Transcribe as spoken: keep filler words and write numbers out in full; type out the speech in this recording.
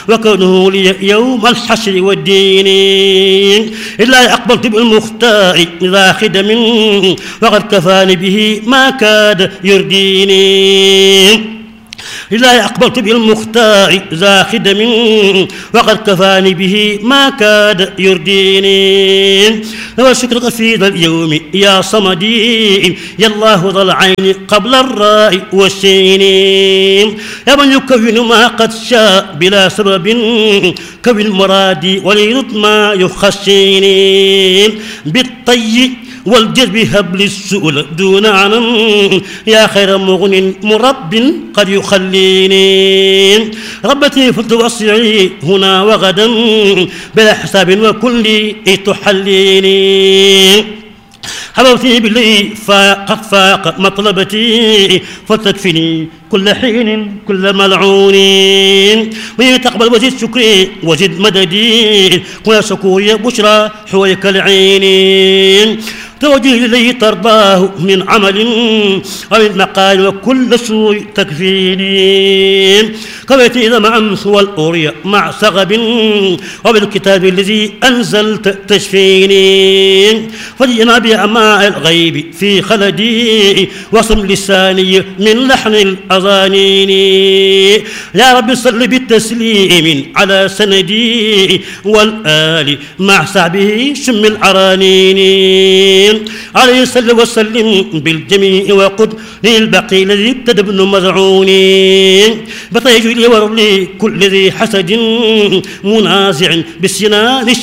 وكونه لي يوم الحشر والدين إلا أقبلت بالمختار ذا خدم وقد كفاني به ما كاد يرديني إلا أقبلت بالمختار ذا خدم وقد كفاني به ما كاد يرديني وشكرك في ذا اليوم يا صمدي يا الله ذا العين قبل الراء والسين يا من يكون ما قد شاء بلا سبب كون مرادي وليرد ما يخشيني بالطي والجذب هبل السؤل دون عنم يا خير مغن مرب قد يخليني ربتي فتوسعي هنا وغدا بلا حساب وكل تحليني حبوتي باللي فقد فاق مطلبتي فتكفني كل حين كل ملعون وإن تقبل وزد شكري وزد مددي ويا شكوري بشرى حويك العين توجه إليه ترضاه من عمل ومن مقال وكل سوء تكفيني قبلت إذا مع أمس والأورية مع سغب وبالكتاب الذي أنزلت تشفيني فجئنا بأماء الغيب في خلدي وصم لساني من لحن الأذانين يا رب صل بالتسليم على سندي والآل مع صحبه شم العرانين عليه صل وسلم بالجميع وقد للبقي الذي ابتدى ابن مزعون بطيج لي ورلي كل ذي حسد منازع بالسنان